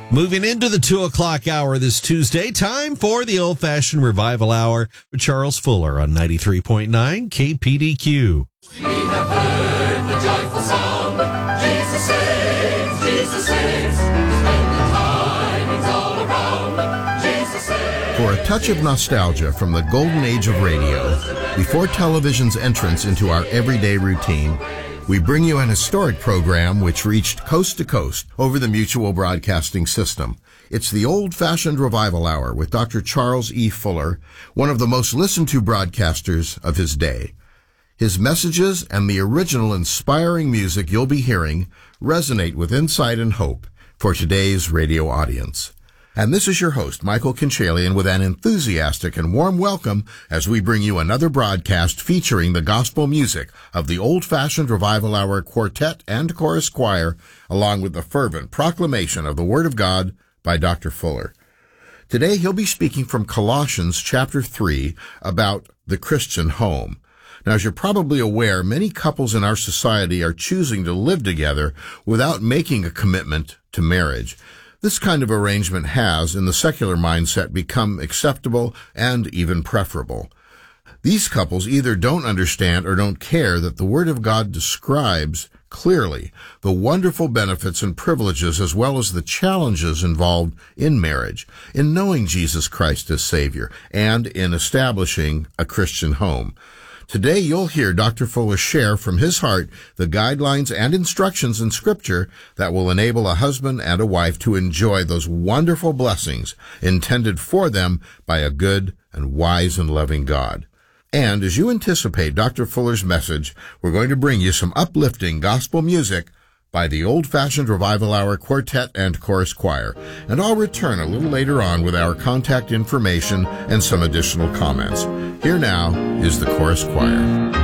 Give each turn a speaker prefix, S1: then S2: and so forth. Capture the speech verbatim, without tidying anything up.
S1: Moving into the two o'clock hour this Tuesday, time for the old-fashioned revival hour with Charles Fuller on ninety-three point nine K P D Q.
S2: We have heard the joyful song, Jesus saves, Jesus saves, and the tidings all around, Jesus saves.
S3: For a touch of nostalgia from the golden age of radio, before television's entrance into our everyday routine, we bring you an historic program which reached coast to coast over the Mutual Broadcasting System. It's the Old-Fashioned Revival Hour with Doctor Charles E. Fuller, one of the most listened to broadcasters of his day. His messages and the original inspiring music you'll be hearing resonate with insight and hope for today's radio audience. And this is your host, Michael Conchalian, with an enthusiastic and warm welcome as we bring you another broadcast featuring the gospel music of the Old-Fashioned Revival Hour Quartet and Chorus Choir, along with the fervent proclamation of the Word of God by Doctor Fuller. Today he'll be speaking from Colossians chapter three about the Christian home. Now, as you're probably aware, many couples in our society are choosing to live together without making a commitment to marriage. This kind of arrangement has, in the secular mindset, become acceptable and even preferable. These couples either don't understand or don't care that the Word of God describes clearly the wonderful benefits and privileges as well as the challenges involved in marriage, in knowing Jesus Christ as Savior, and in establishing a Christian home. Today you'll hear Doctor Fuller share from his heart the guidelines and instructions in Scripture that will enable a husband and a wife to enjoy those wonderful blessings intended for them by a good and wise and loving God. And as you anticipate Doctor Fuller's message, we're going to bring you some uplifting gospel music by the Old-Fashioned Revival Hour Quartet and Chorus Choir. And I'll return a little later on with our contact information and some additional comments. Here now is the Chorus Choir.